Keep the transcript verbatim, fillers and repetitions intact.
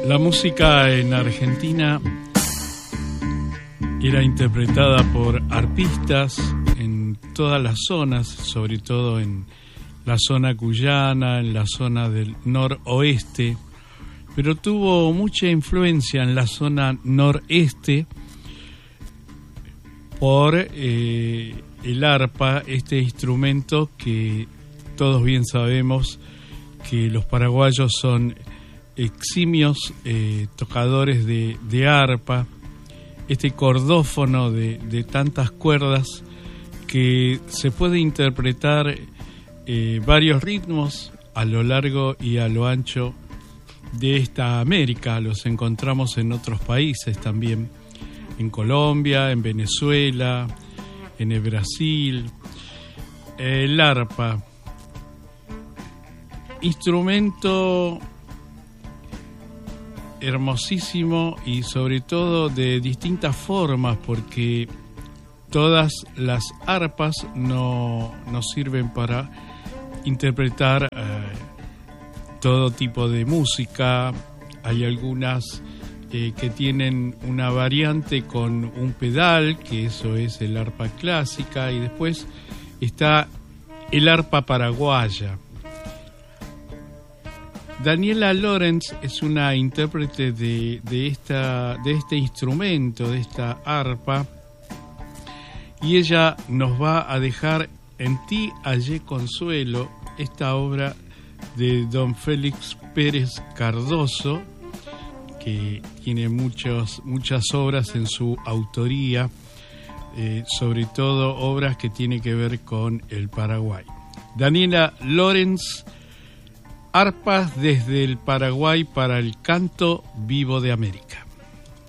La música en Argentina era interpretada por arpistas en todas las zonas, sobre todo en la zona cuyana, en la zona del noroeste, pero tuvo mucha influencia en la zona noreste por eh, el arpa, este instrumento que todos bien sabemos que los paraguayos son eximios eh, tocadores de, de arpa, este cordófono de, de tantas cuerdas que se puede interpretar eh, varios ritmos a lo largo y a lo ancho de esta América. Los encontramos en otros países también, en Colombia, en Venezuela, en el Brasil. El arpa, instrumento hermosísimo y sobre todo de distintas formas, porque todas las arpas no, no sirven para interpretar eh, todo tipo de música. Hay algunas eh, que tienen una variante con un pedal, que eso es el arpa clásica, y después está el arpa paraguaya. Daniela Lorenz es una intérprete de, de, esta, de este instrumento, de esta arpa, y ella nos va a dejar En ti hallé consuelo, esta obra de don Félix Pérez Cardoso, que tiene muchos, muchas obras en su autoría, eh, sobre todo obras que tienen que ver con el Paraguay. Daniela Lorenz, Arpas desde el Paraguay para el canto vivo de América.